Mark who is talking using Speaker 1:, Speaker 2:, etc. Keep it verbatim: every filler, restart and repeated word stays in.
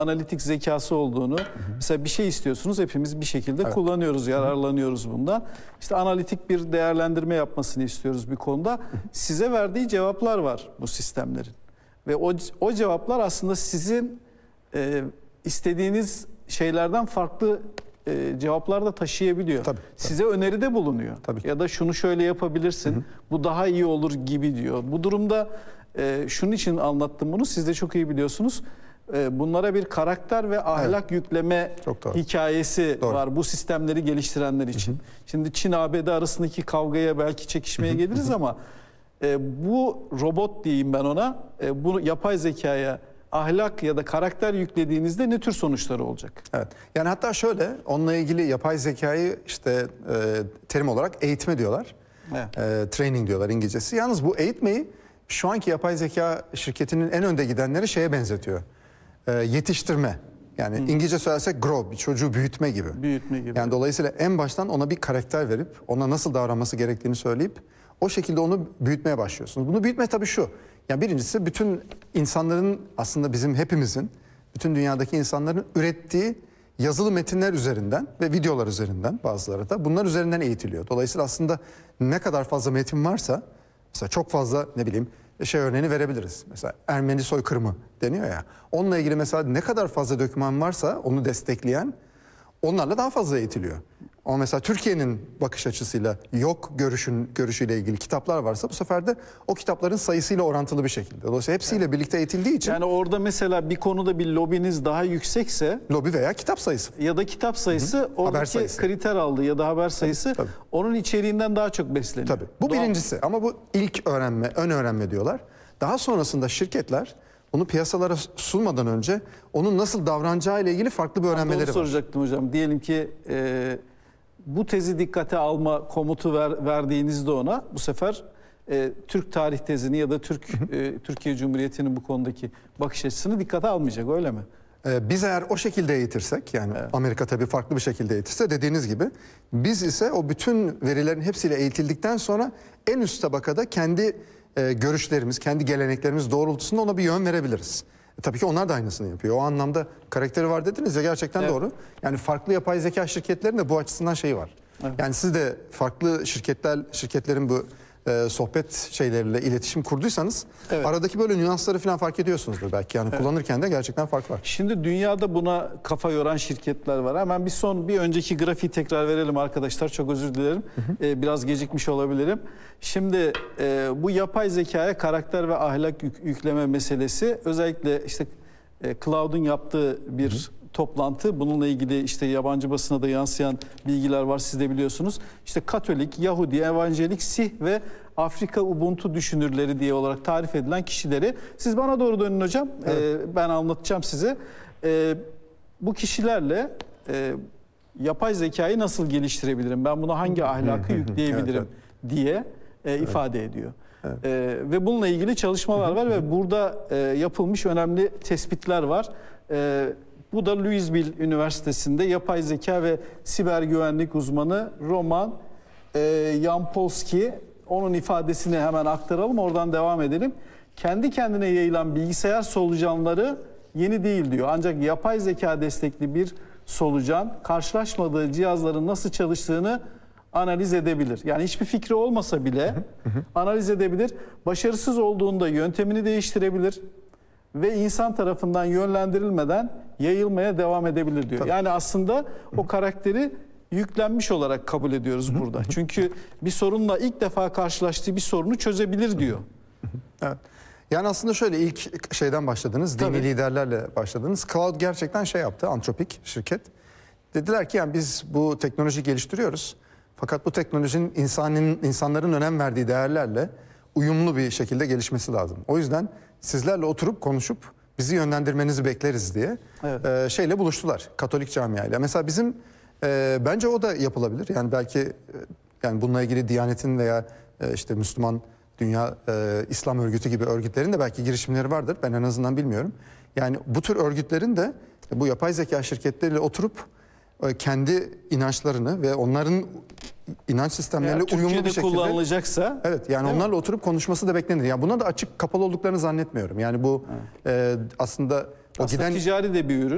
Speaker 1: analitik zekası olduğunu, hı hı. mesela bir şey istiyorsunuz, hepimiz bir şekilde evet. kullanıyoruz, yararlanıyoruz bundan. İşte analitik bir değerlendirme yapmasını istiyoruz bir konuda. Hı hı. Size verdiği cevaplar var bu sistemlerin. Ve o, o cevaplar aslında sizin e, istediğiniz şeylerden farklı e, cevaplar da taşıyabiliyor. Tabii, tabii. Size öneride bulunuyor. Tabii. Ya da şunu şöyle yapabilirsin, hı hı. bu daha iyi olur gibi diyor. Bu durumda e, şunun için anlattım bunu, siz de çok iyi biliyorsunuz. Bunlara bir karakter ve ahlak evet. yükleme hikayesi doğru. var bu sistemleri geliştirenler için. Hı hı. Şimdi Çin A B D arasındaki kavgaya belki çekişmeye geliriz ama e, bu robot diyeyim ben ona, e, bu yapay zekaya ahlak ya da karakter yüklediğinizde ne tür sonuçları olacak?
Speaker 2: Evet. Yani hatta şöyle, onunla ilgili yapay zekayı işte e, terim olarak eğitme diyorlar. Evet. E, training diyorlar İngilizcesi. Yalnız bu eğitmeyi şu anki yapay zeka şirketinin en önde gidenleri şeye benzetiyor. E, yetiştirme. Yani Hı. İngilizce söylersek grow, bir çocuğu büyütme gibi.
Speaker 1: Büyütme gibi.
Speaker 2: Yani dolayısıyla en baştan ona bir karakter verip, ona nasıl davranması gerektiğini söyleyip, o şekilde onu büyütmeye başlıyorsunuz. Bunu büyütme tabii şu. Yani birincisi bütün insanların, aslında bizim hepimizin, bütün dünyadaki insanların ürettiği yazılı metinler üzerinden ve videolar üzerinden, bazıları da bunlar üzerinden eğitiliyor. Dolayısıyla aslında ne kadar fazla metin varsa, mesela çok fazla ne bileyim şey örneğini verebiliriz. Mesela Ermeni soykırımı deniyor ya. Onunla ilgili mesela ne kadar fazla doküman varsa onu destekleyen, onlarla daha fazla eğitiliyor. Ama mesela Türkiye'nin bakış açısıyla yok görüşün görüşüyle ilgili kitaplar varsa bu sefer de o kitapların sayısıyla orantılı bir şekilde. Dolayısıyla hepsiyle evet. birlikte eğitildiği için.
Speaker 1: Yani orada mesela bir konuda bir lobiniz daha yüksekse.
Speaker 2: Lobi veya kitap sayısı.
Speaker 1: Ya da kitap sayısı Hı -hı. oradaki sayısı. kriter aldığı ya da haber sayısı tabii, tabii. onun içeriğinden daha çok besleniyor.
Speaker 2: Tabii. Bu Doğal. birincisi ama bu ilk öğrenme, ön öğrenme diyorlar. Daha sonrasında şirketler onu piyasalara sunmadan önce onun nasıl davranacağı ile ilgili farklı bir öğrenmeleri var.
Speaker 1: Soracaktım hocam. Diyelim ki e, bu tezi dikkate alma komutu ver, verdiğinizde ona bu sefer e, Türk tarih tezini ya da Türk hı hı. E, Türkiye Cumhuriyeti'nin bu konudaki bakış açısını dikkate almayacak, öyle mi?
Speaker 2: Ee, biz eğer o şekilde eğitirsek, yani evet. Amerika tabii farklı bir şekilde eğitirse dediğiniz gibi, biz ise o bütün verilerin hepsiyle eğitildikten sonra en üst tabakada kendi e, görüşlerimiz, kendi geleneklerimiz doğrultusunda ona bir yön verebiliriz. E, tabii ki onlar da aynısını yapıyor. O anlamda karakteri var dediniz ya, gerçekten evet. doğru. Yani farklı yapay zeka şirketlerinin de bu açısından şeyi var. Evet. Yani siz de farklı şirketler, şirketlerin bu e, sohbet şeyleriyle iletişim kurduysanız evet. aradaki böyle nüansları falan fark ediyorsunuzdur belki. Yani evet. kullanırken de gerçekten fark var.
Speaker 1: Şimdi dünyada buna kafa yoran şirketler var. Hemen bir son bir önceki grafiği tekrar verelim arkadaşlar. Çok özür dilerim. Hı hı. Ee, biraz gecikmiş olabilirim. Şimdi e, bu yapay zekaya karakter ve ahlak yük, yükleme meselesi özellikle işte e, Cloud'un yaptığı bir hı hı. toplantı. Bununla ilgili işte yabancı basına da yansıyan bilgiler var, siz de biliyorsunuz. İşte Katolik, Yahudi, Evangelik, Sih ve Afrika Ubuntu düşünürleri diye olarak tarif edilen kişileri. Siz bana doğru dönün hocam. Evet. Ee, ben anlatacağım size. Ee, bu kişilerle e, yapay zekayı nasıl geliştirebilirim? Ben buna hangi ahlakı yükleyebilirim evet, evet. diye e, ifade evet. ediyor. Evet. Ee, ve bununla ilgili çalışmalar var ve burada e, yapılmış önemli tespitler var. E, Bu da Louisville Üniversitesi'nde yapay zeka ve siber güvenlik uzmanı Roman e, Yampolski. Onun ifadesini hemen aktaralım, oradan devam edelim. Kendi kendine yayılan bilgisayar solucanları yeni değil diyor. Ancak yapay zeka destekli bir solucan karşılaşmadığı cihazların nasıl çalıştığını analiz edebilir. Yani hiçbir fikri olmasa bile analiz edebilir. Başarısız olduğunda yöntemini değiştirebilir ve insan tarafından yönlendirilmeden yayılmaya devam edebilir diyor. Tabii. Yani aslında o karakteri yüklenmiş olarak kabul ediyoruz burada. Çünkü bir sorunla ilk defa karşılaştığı bir sorunu çözebilir diyor.
Speaker 2: Evet. Yani aslında şöyle ilk şeyden başladınız, dini Tabii. liderlerle başladınız. Cloud gerçekten şey yaptı, Anthropic şirket. Dediler ki yani biz bu teknoloji geliştiriyoruz. Fakat bu teknolojinin insanın, insanların önem verdiği değerlerle uyumlu bir şekilde gelişmesi lazım. O yüzden sizlerle oturup konuşup bizi yönlendirmenizi bekleriz diye evet. e, şeyle buluştular, Katolik camiayla. Mesela bizim e, bence o da yapılabilir. Yani belki e, yani bununla ilgili Diyanet'in veya e, işte Müslüman Dünya e, İslam Örgütü gibi örgütlerin de belki girişimleri vardır. Ben en azından bilmiyorum. Yani bu tür örgütlerin de bu yapay zeka şirketleriyle oturup e, kendi inançlarını ve onların inanç sistemleriyle uyumlu bir şekilde
Speaker 1: kullanılacaksa,
Speaker 2: evet yani onlarla mi? oturup konuşması da beklenir. Yani buna da açık kapalı olduklarını zannetmiyorum. Yani bu evet. e, aslında o
Speaker 1: aslında
Speaker 2: giden
Speaker 1: ticari de bir ürün.